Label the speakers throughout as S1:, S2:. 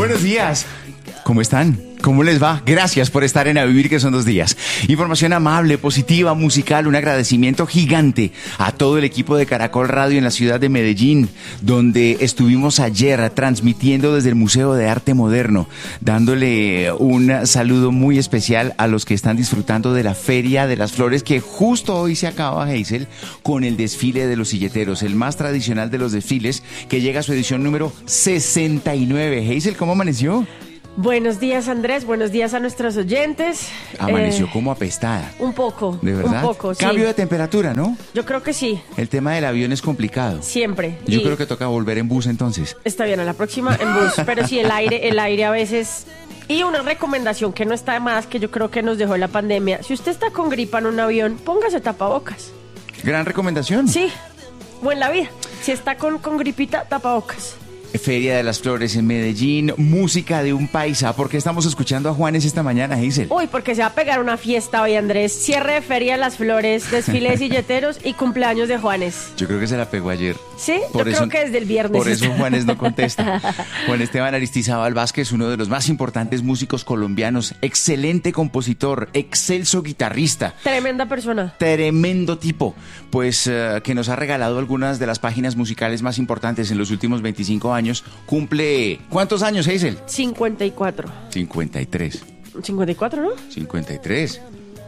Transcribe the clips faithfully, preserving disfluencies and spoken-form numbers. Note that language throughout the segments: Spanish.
S1: Buenos días. ¿Cómo están? ¿Cómo les va? Gracias por estar en A Vivir, que son dos días. Información amable, positiva, musical, un agradecimiento gigante a todo el equipo de Caracol Radio en la ciudad de Medellín, donde estuvimos ayer transmitiendo desde el Museo de Arte Moderno, dándole un saludo muy especial a los que están disfrutando de la Feria de las Flores, que justo hoy se acaba, Hazel, con el desfile de los silleteros, el más tradicional de los desfiles, que llega a su edición número sesenta y nueve. Hazel, ¿cómo amaneció?
S2: Buenos días, Andrés. Buenos días a nuestros oyentes.
S1: Amaneció
S2: eh,
S1: como apestada.
S2: Un poco.
S1: ¿De verdad?
S2: Un poco, sí.
S1: Cambio de temperatura, ¿no?
S2: Yo creo que sí.
S1: El tema del avión es complicado.
S2: Siempre.
S1: Yo
S2: y
S1: creo que toca volver en bus entonces.
S2: Está bien, a la próxima en bus. Pero sí, el aire, el aire a veces... Y una recomendación que no está de más, que yo creo que nos dejó la pandemia. Si usted está con gripa en un avión, póngase tapabocas.
S1: Gran recomendación.
S2: Sí. O en la vida. Si está con, con gripita, tapabocas.
S1: Feria de las Flores en Medellín, música de un paisa. ¿Por qué estamos escuchando a Juanes esta mañana, Hazel?
S2: Uy, porque se va a pegar una fiesta hoy, Andrés. Cierre de Feria de las Flores, desfile de silleteros y cumpleaños de Juanes.
S1: Yo creo que se la pegó ayer.
S2: Sí,
S1: por
S2: yo
S1: eso,
S2: creo que desde el viernes.
S1: Por eso Juanes no contesta. Juan Esteban Aristizábal Vázquez, uno de los más importantes músicos colombianos, excelente compositor, excelso guitarrista.
S2: Tremenda persona.
S1: Tremendo tipo, pues uh, que nos ha regalado algunas de las páginas musicales más importantes en los últimos veinticinco años. Cumple... ¿Cuántos años, Hazel?
S2: cincuenta y cuatro.
S1: cincuenta y tres.
S2: cincuenta y cuatro, ¿no?
S1: cincuenta y tres.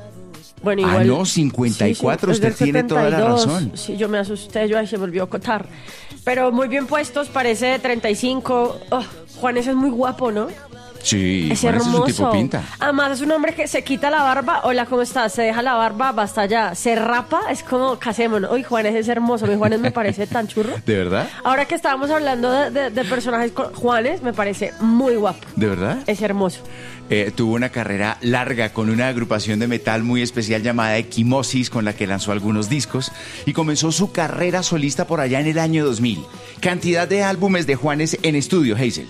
S2: Bueno, igual...
S1: Ah, no, cincuenta y cuatro, sí, sí, usted tiene toda la razón.
S2: Sí, yo me asusté, yo ahí se volvió a contar. Pero muy bien puestos, parece de treinta y cinco. Oh, Juanes es muy guapo, ¿no?
S1: Sí,
S2: es
S1: Juanes
S2: hermoso.
S1: Es un tipo pinta.
S2: Además es un hombre que se quita la barba. Hola, ¿cómo estás? Se deja la barba, basta ya. Se rapa, es como casémonos. Uy, Juanes es hermoso. Mi Juanes me parece tan churro.
S1: ¿De verdad?
S2: Ahora que estábamos hablando de, de, de personajes, Juanes me parece muy guapo.
S1: ¿De verdad?
S2: Es hermoso.
S1: Eh, tuvo una carrera larga con una agrupación de metal muy especial llamada Equimosis, con la que lanzó algunos discos, y comenzó su carrera solista por allá en el año dos mil. Cantidad de álbumes de Juanes en estudio, Hazel.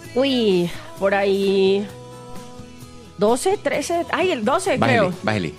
S2: Uy, por ahí... doce, trece... Ay, el doce,
S1: bájele,
S2: creo.
S1: Bájele,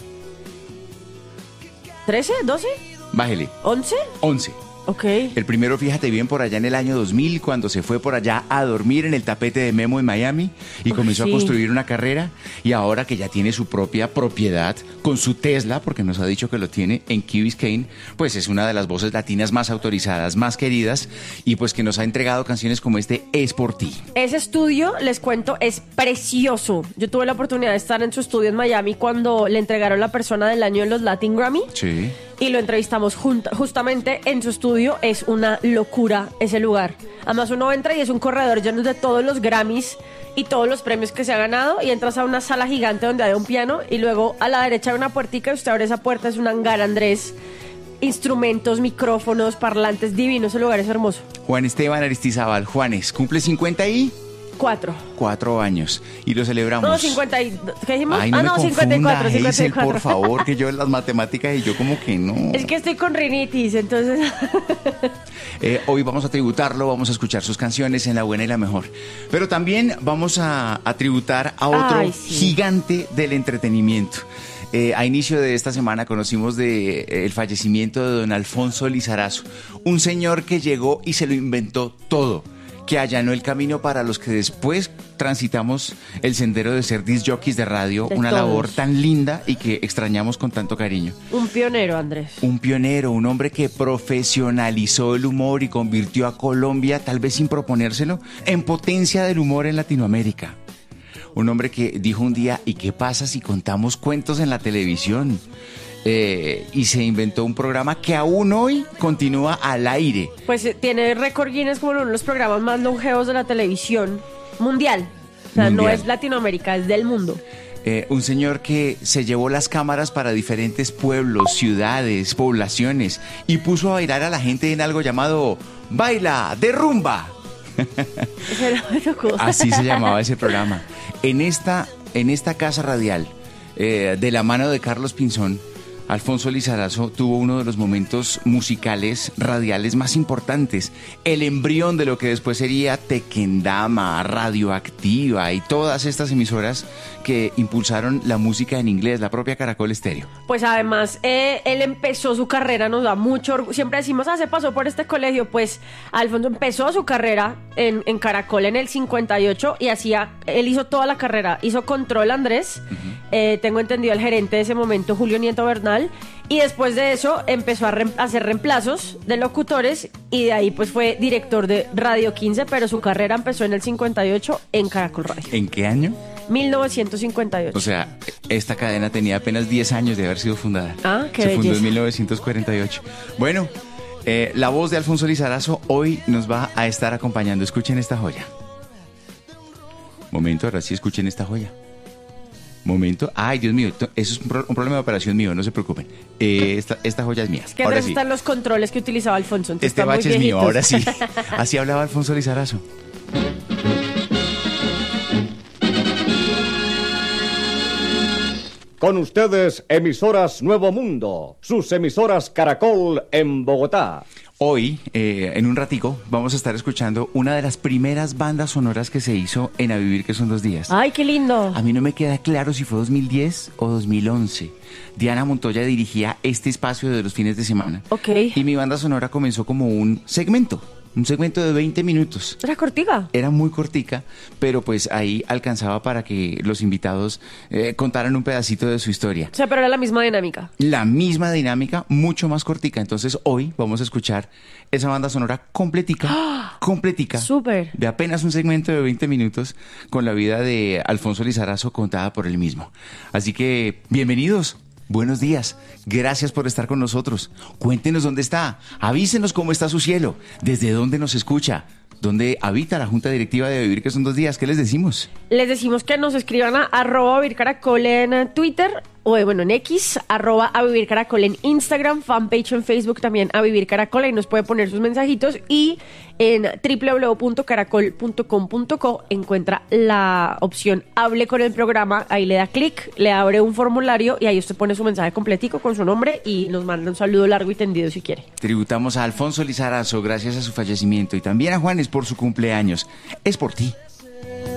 S2: ¿trece? ¿doce?
S1: Bájele.
S2: ¿once?
S1: once.
S2: Ok.
S1: El primero, fíjate bien, por allá en el año dos mil, cuando se fue por allá a dormir en el tapete de Memo en Miami y
S2: Uy,
S1: comenzó
S2: sí.
S1: a construir una carrera, y ahora que ya tiene su propia propiedad con su Tesla, porque nos ha dicho que lo tiene en Key Biscayne, pues es una de las voces latinas más autorizadas, más queridas, y pues que nos ha entregado canciones como este Es por ti.
S2: Ese estudio, les cuento, es precioso. Yo tuve la oportunidad de estar en su estudio en Miami cuando le entregaron la persona del año en los Latin Grammy.
S1: Sí.
S2: Y lo entrevistamos junta, justamente en su estudio. Es una locura ese lugar. Además uno entra y es un corredor lleno de todos los Grammys y todos los premios que se ha ganado, y entras a una sala gigante donde hay un piano, y luego a la derecha hay una puertica y usted abre esa puerta, es un hangar, Andrés. Instrumentos, micrófonos, parlantes, divino. Ese lugar es hermoso.
S1: Juan Esteban Aristizábal, Juanes, cumple cincuenta y...
S2: Cuatro.
S1: Cuatro años. Y lo celebramos.
S2: No, cincuenta y... ¿Qué dijimos?
S1: Ay, no
S2: ah,
S1: me
S2: no,
S1: confunda,
S2: cincuenta y cuatro, cincuenta y cuatro.
S1: Hazel, por favor, que yo en las matemáticas y yo como que no.
S2: Es que estoy con rinitis, entonces...
S1: eh, hoy vamos a tributarlo, vamos a escuchar sus canciones en la buena y la mejor. Pero también vamos a, a tributar a otro
S2: Ay, sí.
S1: gigante del entretenimiento. Eh, a inicio de esta semana conocimos de, eh, el fallecimiento de don Alfonso Lizarazo, un señor que llegó y se lo inventó todo, que allanó el camino para los que después transitamos el sendero de ser disc jockeys de radio,
S2: De
S1: una
S2: todos.
S1: labor tan linda y que extrañamos con tanto cariño.
S2: Un pionero, Andrés.
S1: Un pionero, un hombre que profesionalizó el humor y convirtió a Colombia, tal vez sin proponérselo, en potencia del humor en Latinoamérica. Un hombre que dijo un día, ¿y qué pasa si contamos cuentos en la televisión? Eh, y se inventó un programa que aún hoy continúa al aire.
S2: Pues eh, tiene récord Guinness como uno de los programas más longevos de la televisión mundial. O sea,
S1: Mundial.
S2: no es Latinoamérica, es del mundo.
S1: Eh, un señor que se llevó las cámaras para diferentes pueblos, ciudades, poblaciones, y puso a bailar a la gente en algo llamado Baila de Rumba.
S2: Ese era muy loco.
S1: Así se llamaba ese programa. En esta, en esta casa radial, eh, de la mano de Carlos Pinzón, Alfonso Lizarazo tuvo uno de los momentos musicales radiales más importantes, el embrión de lo que después sería Tequendama, Radioactiva y todas estas emisoras que impulsaron la música en inglés, la propia Caracol Estéreo.
S2: Pues además, eh, él empezó su carrera, nos da mucho orgullo. Siempre decimos, ah, se pasó por este colegio. Pues Alfonso empezó su carrera en, en Caracol en el cincuenta y ocho y hacía, él hizo toda la carrera, hizo Control Andrés, uh-huh. eh, tengo entendido el gerente de ese momento, Julio Nieto Bernal, y después de eso empezó a, re- a hacer reemplazos de locutores y de ahí pues fue director de Radio quince, pero su carrera empezó en el cincuenta y ocho en Caracol Radio.
S1: ¿En qué año?
S2: mil novecientos cincuenta y ocho.
S1: O sea, esta cadena tenía apenas diez años de haber sido fundada.
S2: Ah, qué
S1: Se fundó
S2: belleza.
S1: en mil novecientos cuarenta y ocho. Bueno, eh, la voz de Alfonso Lizarazo hoy nos va a estar acompañando. Escuchen esta joya. Momento, ahora sí escuchen esta joya. Momento. Ay, Dios mío, eso es un, pro- un problema de operación mío, no se preocupen. Eh, esta, esta joya es mía.
S2: Es que
S1: ahora
S2: Andrés
S1: sí.
S2: están los controles que utilizaba Alfonso. Entonces
S1: Este
S2: están muy
S1: bache es mío,
S2: viejitos.
S1: ahora sí. Así hablaba Alfonso Lizarazo.
S3: Con ustedes, emisoras Nuevo Mundo, sus emisoras Caracol en Bogotá.
S1: Hoy, eh, en un ratico, vamos a estar escuchando una de las primeras bandas sonoras que se hizo en A Vivir que son dos días.
S2: Ay, qué lindo.
S1: A mí no me queda claro si fue dos mil diez o dos mil once. Diana Montoya dirigía este espacio de los fines de semana.
S2: Ok.
S1: Y mi banda sonora comenzó como un segmento, un segmento de veinte minutos.
S2: ¿Era cortica?
S1: Era muy cortica, pero pues ahí alcanzaba para que los invitados eh, contaran un pedacito de su historia.
S2: O sea, pero era la misma dinámica.
S1: La misma dinámica, mucho más cortica. Entonces hoy vamos a escuchar esa banda sonora completica, ¡Ah! completica,
S2: Súper.
S1: de apenas un segmento de veinte minutos con la vida de Alfonso Lizarazo contada por él mismo. Así que, bienvenidos. Buenos días, gracias por estar con nosotros. Cuéntenos dónde está, avísenos cómo está su cielo, desde dónde nos escucha, dónde habita la Junta Directiva de Vivir que son dos días. ¿Qué les decimos?
S2: Les decimos que nos escriban a arroba Vivir Caracol en Twitter o bueno, en X, arroba a Vivir Caracol en Instagram, fanpage en Facebook también a Vivir Caracol, ahí nos puede poner sus mensajitos y en doble u doble u doble u punto caracol punto com punto co encuentra la opción Hable con el programa, ahí le da clic, le abre un formulario y ahí usted pone su mensaje completico con su nombre y nos manda un saludo largo y tendido si quiere.
S1: Tributamos a Alfonso Lizarazo gracias a su fallecimiento y también a Juanes por su cumpleaños. Es por ti.